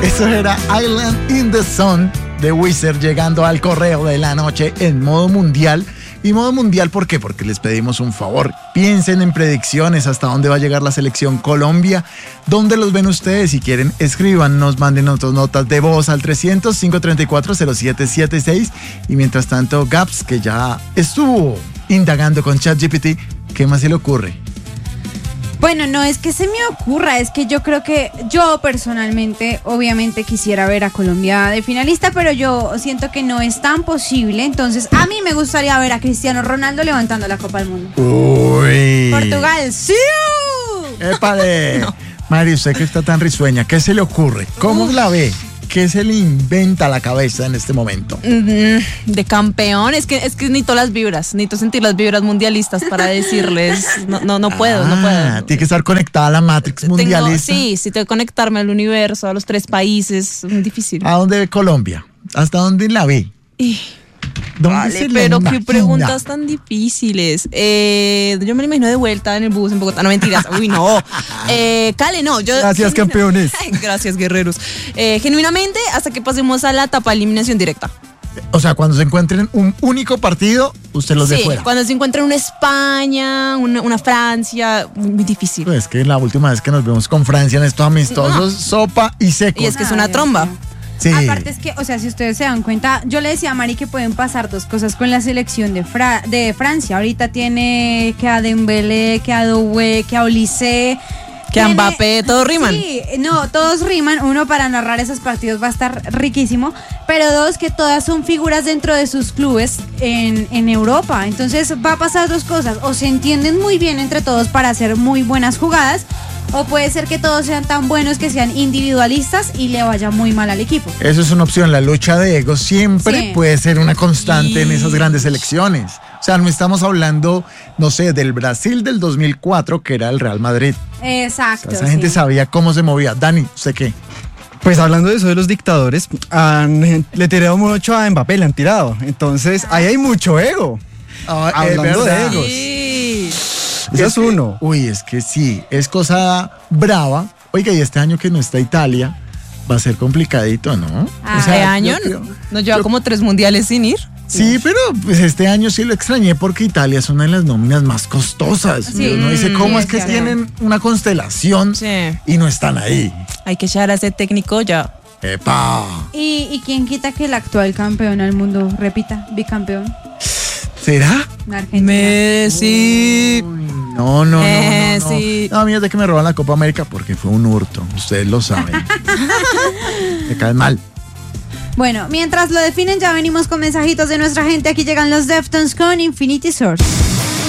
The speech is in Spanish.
Eso era Island in the Sun de Wizard llegando al correo de la noche en modo mundial. Y modo mundial, ¿por qué? Porque les pedimos un favor. Piensen en predicciones, hasta dónde va a llegar la selección Colombia. ¿Dónde los ven ustedes? Si quieren, escríbanos, manden otras notas de voz al 300-534-0776. Y mientras tanto, Gaps, que ya estuvo indagando con ChatGPT, ¿qué más se le ocurre? Bueno, no es que se me ocurra, es que yo creo que yo personalmente, obviamente quisiera ver a Colombia de finalista, pero yo siento que no es tan posible. Entonces, a mí me gustaría ver a Cristiano Ronaldo levantando la Copa del Mundo. Uy. Portugal, ¡sí! ¡Épale! No. Mari, usted que está tan risueña, ¿qué se le ocurre? ¿Cómo la ve? ¿Qué se le inventa a la cabeza en este momento? De campeón, es que necesito las vibras, necesito sentir las vibras mundialistas para decirles, no puedo. Tiene que estar conectada a la Matrix mundialista. Sí, tengo que conectarme al universo, a los 3 países, es muy difícil. ¿A dónde ve Colombia? ¿Hasta dónde la ve? Vale, pero qué preguntas tan difíciles. Yo me lo imagino de vuelta en el bus en Bogotá. No, mentiras. Uy, no. Cale, no. Gracias, campeones. Gracias, guerreros. Genuinamente, hasta que pasemos a la etapa de eliminación directa. O sea, cuando se encuentren un único partido, usted los de fuera. Cuando se encuentren una España, una Francia, muy difícil. Pues que la última vez que nos vemos con Francia en estos amistosos, sopa y seco. Y es que es una tromba. Sí. Aparte es que, o sea, si ustedes se dan cuenta, yo le decía a Mari que pueden pasar 2 cosas con la selección de Francia. Ahorita tiene que a Dembélé, que a Doué, que a Olise, que a Mbappé, todos riman. Sí, no, todos riman. Uno, para narrar esos partidos va a estar riquísimo, pero 2, que todas son figuras dentro de sus clubes en Europa. Entonces va a pasar 2 cosas, o se entienden muy bien entre todos para hacer muy buenas jugadas, o puede ser que todos sean tan buenos que sean individualistas y le vaya muy mal al equipo. Eso es una opción. La lucha de egos siempre puede ser una constante en esas grandes selecciones. O sea, no estamos hablando, no sé, del Brasil del 2004, que era el Real Madrid. Exacto. O sea, esa gente sabía cómo se movía. Dani, ¿usted qué? Pues hablando de eso de los dictadores, le tiraron mucho a Mbappé, le han tirado. Entonces, ahí hay mucho ego. Hablando de egos. Sí. Ese es uno. Uy, es que sí, es cosa brava. Oiga, y este año que no está Italia, va a ser complicadito, ¿no? ¿Este año? ¿Nos lleva como 3 mundiales sin ir? Sí, pero pues este año sí lo extrañé porque Italia es una de las nóminas más costosas. Sí. Uno dice, ¿cómo es que tienen una constelación y no están ahí? Hay que echar a ese técnico ya. ¡Epa! ¿Y quién quita que el actual campeón del mundo repita, bicampeón? ¿Será? Argentina. Messi. No. Messi. No, a mí es de que me roban la Copa América porque fue un hurto. Ustedes lo saben. Me caen mal. Bueno, mientras lo definen, ya venimos con mensajitos de nuestra gente. Aquí llegan los Deftones con Infinity Source.